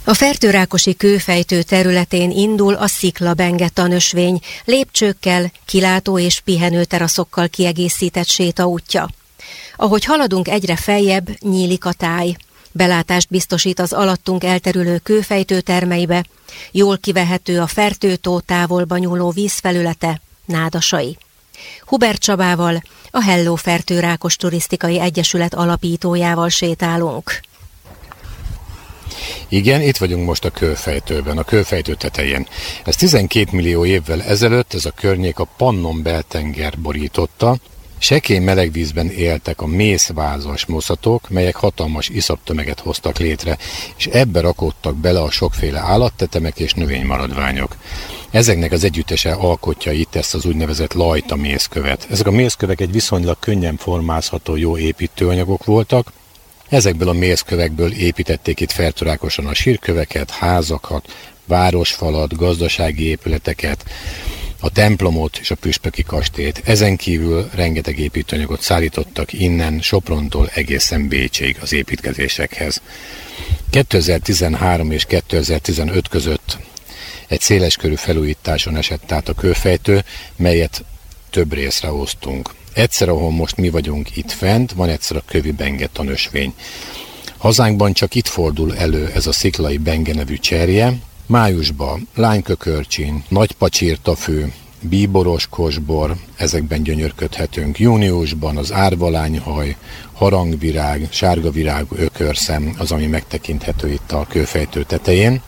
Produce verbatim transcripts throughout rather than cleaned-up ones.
A Fertőrákosi kőfejtő területén indul a Sziklabenge tanösvény, lépcsőkkel, kilátó és pihenőteraszokkal kiegészített sétaútja. Ahogy haladunk egyre feljebb, nyílik a táj. Belátást biztosít az alattunk elterülő kőfejtő termeibe, jól kivehető a Fertőtó távolba nyúló vízfelülete, nádasai. Hubert Csabával, a Hello Fertőrákos Turisztikai Egyesület alapítójával sétálunk. Igen, itt vagyunk most a kőfejtőben, a kőfejtő tetején. Ez tizenkét millió évvel ezelőtt ez a környék a Pannon-beltenger borította. Sekély melegvízben éltek a mészvázas moszatok, melyek hatalmas iszaptömeget hoztak létre, és ebbe rakódtak bele a sokféle állattetemek és növénymaradványok. Ezeknek az együttese alkotja itt ezt az úgynevezett lajta mészkövet. Ezek a mészkövek egy viszonylag könnyen formázható jó építőanyagok voltak. Ezekből a mészkövekből építették itt Fertőrákoson a sírköveket, házakat, városfalat, gazdasági épületeket, a templomot és a püspöki kastélyt. Ezen kívül rengeteg építőanyagot szállítottak innen Soprontól egészen Bécsig az építkezésekhez. kétezer-tizenhárom és kétezer-tizenöt között egy széleskörű felújításon esett át a kőfejtő, melyet több részre osztunk. Egyszer, ahol most mi vagyunk itt fent, van egyszer a Kövi Benge tanösvény. Hazánkban csak itt fordul elő ez a sziklai benge nevű cserje. Májusban lánykökörcsin, nagypacsirtafű, bíboros kosbor, ezekben gyönyörködhetünk. Júniusban az árvalányhaj, harangvirág, sárgavirágú ökörszem az, ami megtekinthető itt a kőfejtő tetején.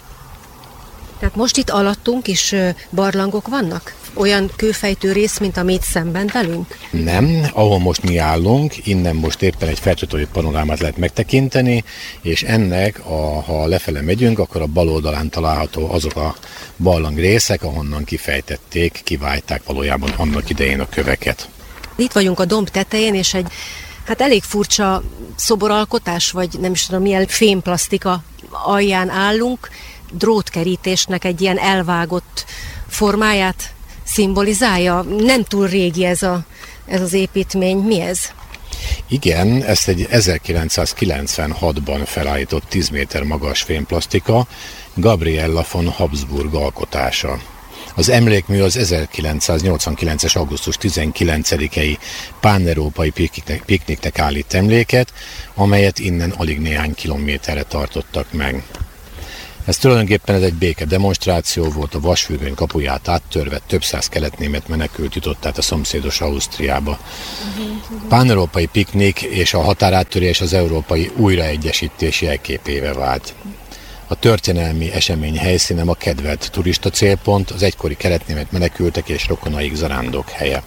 Tehát most itt alattunk is barlangok vannak? Olyan kőfejtő rész, mint amit szemben velünk? Nem, ahol most mi állunk, innen most éppen egy fertőtói panorámát lehet megtekinteni, és ennek, a, ha lefele megyünk, akkor a bal oldalán található azok a barlang részek, ahonnan kifejtették, kivájták valójában annak idején a köveket. Itt vagyunk a domb tetején, és egy hát elég furcsa szoboralkotás, vagy nem is tudom milyen fémplasztika alján állunk, drótkerítésnek egy ilyen elvágott formáját szimbolizálja. Nem túl régi ez, a, ez az építmény. Mi ez? Igen, ezt egy ezerkilencszázkilencvenhatban felállított tíz méter magas fémplasztika, Gabriella von Habsburg alkotása. Az emlékmű az ezerkilencszáznyolcvankilences. augusztus tizenkilencedikei pán-európai pikniknek, pikniknek állít emléket, amelyet innen alig néhány kilométerre tartottak meg. Ez tulajdonképpen ez egy béke demonstráció volt, a vasfüggöny kapuját áttörve több száz keletnémet menekült jutott át a szomszédos Ausztriába. Pán-európai piknik és a határáttörés az európai újraegyesítés jelképévé vált. A történelmi esemény helyszíne a kedvelt turista célpont, az egykori keletnémet menekültek és rokonaik zarándok helye.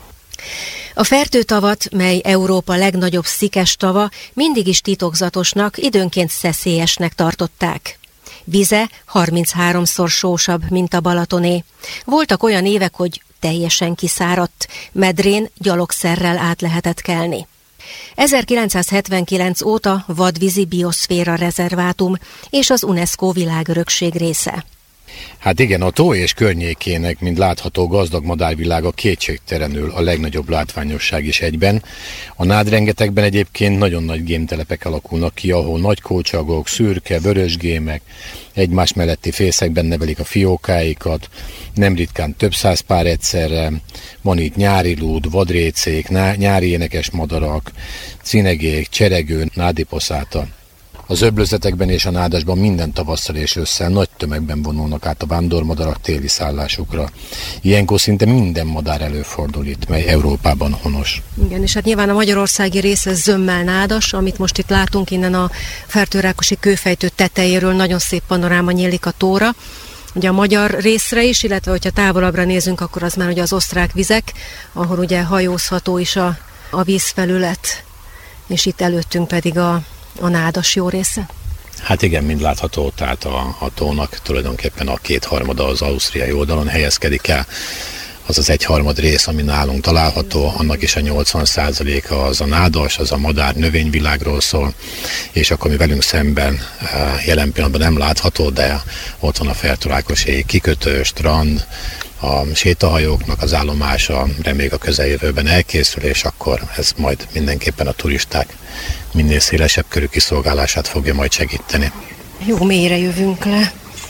A Fertőtavat, mely Európa legnagyobb szikes tava, mindig is titokzatosnak, időnként szeszélyesnek tartották. Vize harmincháromszor sósabb, mint a Balatoné. Voltak olyan évek, hogy teljesen kiszáradt, medrén gyalogszerrel át lehetett kelni. ezerkilencszázhetvenkilenc óta vadvízi bioszféra rezervátum és az UNESCO világörökség része. Hát igen, a tó és környékének, mint látható gazdag madárvilága kétségtelenül a legnagyobb látványosság is egyben. A nádrengetegben egyébként nagyon nagy gémtelepek alakulnak ki, ahol nagy kócsagok, szürke, vörösgémek egymás melletti fészekben nevelik a fiókáikat, nem ritkán több száz pár egyszerre, van itt nyári lúd, vadrécék, nyári énekes madarak, cinegék, cseregő, nádiposzáta. Az öblözetekben és a nádasban minden tavasszal és ősszel nagy tömegben vonulnak át a vándormadarak téli szállásukra. Ilyenkor szinte minden madár előfordul itt, mely Európában honos. Igen, és hát nyilván a magyarországi rész ez zömmel nádas, amit most itt látunk innen a Fertőrákosi kőfejtő tetejéről, nagyon szép panoráma nyílik a tóra. Ugye a magyar részre is, illetve hogyha távolabbra nézünk, akkor az már ugye az osztrák vizek, ahol ugye hajózható is a, a vízfelület, és itt előttünk pedig a a nádas jó része? Hát igen, mind látható, tehát a, a tónak tulajdonképpen a kétharmada az ausztriai oldalon helyezkedik el. Az az egyharmad rész, ami nálunk található, annak is a nyolcvan százaléka az a nádas, az a madár növényvilágról szól, és akkor mi velünk szemben jelen pillanatban nem látható, de ott van a Fertőrákosi kikötő, strand, a sétahajóknak az állomása, reméljük a közeljövőben elkészül, és akkor ez majd mindenképpen a turisták minél szélesebb körű kiszolgálását fogja majd segíteni. Jó, mélyre jövünk le.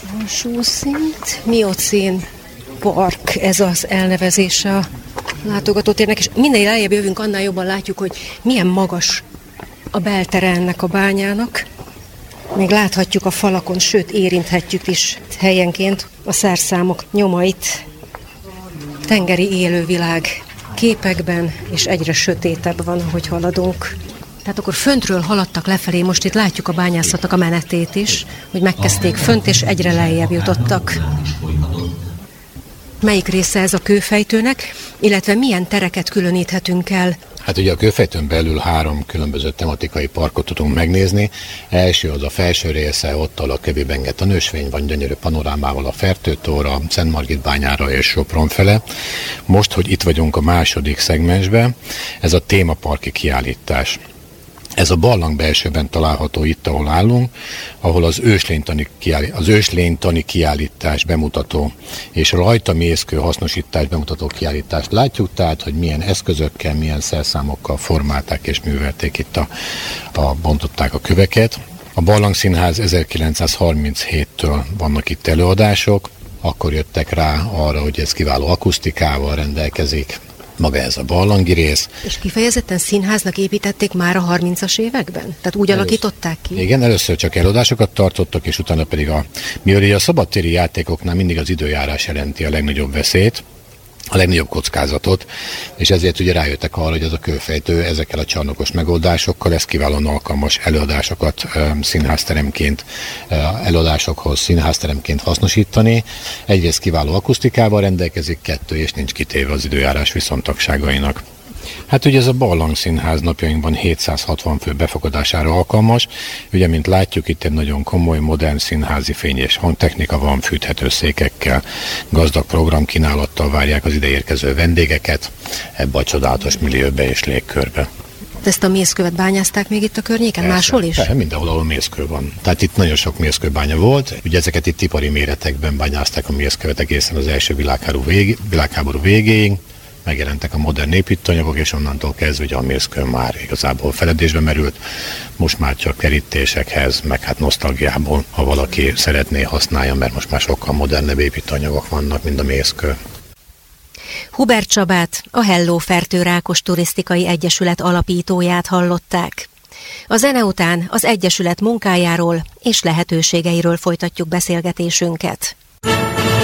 Alsó szint, miocén park, ez az elnevezése a látogatótérnek, és minél eljebb jövünk, annál jobban látjuk, hogy milyen magas a beltere ennek a bányának. Még láthatjuk a falakon, sőt érinthetjük is helyenként a szerszámok nyomait. Tengeri élővilág képekben, és egyre sötétebb van, ahogy haladunk. Tehát akkor föntről haladtak lefelé, most itt látjuk a bányászatnak a menetét is, hogy megkezdték fönt, és egyre lejjebb jutottak. Melyik része ez a kőfejtőnek, illetve milyen tereket különíthetünk el? Hát ugye a kőfejtőn belül három különböző tematikai parkot tudunk megnézni. Első az a felső része, ott a kövében a nősvény van gyönyörű panorámával a Fertőtóra, Szent Margit bányára és Sopron fele. Most, hogy itt vagyunk a második szegmensben, ez a témaparki kiállítás. Ez a barlang belsőben található itt, ahol állunk, ahol az őslénytani, kiállítás, az őslénytani kiállítás bemutató és rajta mészkő hasznosítás bemutató kiállítást látjuk, tehát, hogy milyen eszközökkel, milyen szerszámokkal formálták és művelték itt a, a bontották a köveket. A Barlang Színház ezerkilencszázharminchéttől vannak itt előadások, akkor jöttek rá arra, hogy ez kiváló akusztikával rendelkezik, maga ez a barlangi rész. És kifejezetten színháznak építették már a harmincas években? Tehát úgy először alakították ki? Igen, először csak előadásokat tartottak, és utána pedig a, mivel a szabadtéri játékoknál mindig az időjárás jelenti a legnagyobb veszélyt, a legnagyobb kockázatot, és ezért ugye rájöttek arra, hogy ez a kőfejtő ezekkel a csarnokos megoldásokkal, ez kiválóan alkalmas előadásokat színházteremként, előadásokhoz színházteremként hasznosítani. Egyrészt kiváló akusztikával rendelkezik, kettő, és nincs kitéve az időjárás viszontagságainak. Hát ugye ez a Barlang Színház napjainkban hétszázhatvan fő befogadására alkalmas. Ugye, mint látjuk, itt egy nagyon komoly, modern színházi fény és hangtechnika van, fűthető székekkel, gazdag programkínálattal várják az ideérkező vendégeket ebbe a csodálatos millióbe és légkörbe. Ezt a mészkövet bányázták még itt a környéken, persze, máshol is? Persze, mindenhol, ahol mészkő van. Tehát itt nagyon sok mészkőbánya volt. Ugye ezeket itt ipari méretekben bányázták a mészkövet egészen az első világháború, vég, világháború végéig. Megjelentek a modern építőanyagok, és onnantól kezdve ugye a mészkő már igazából feledésbe merült. Most már csak kerítésekhez, meg hát nosztalgiából, ha valaki szeretné, használja, mert most már sokkal modernebb építőanyagok vannak, mint a mészkő. Hubert Csabát, a Helló Fertőrákos Turisztikai Egyesület alapítóját hallották. A zene után az Egyesület munkájáról és lehetőségeiről folytatjuk beszélgetésünket.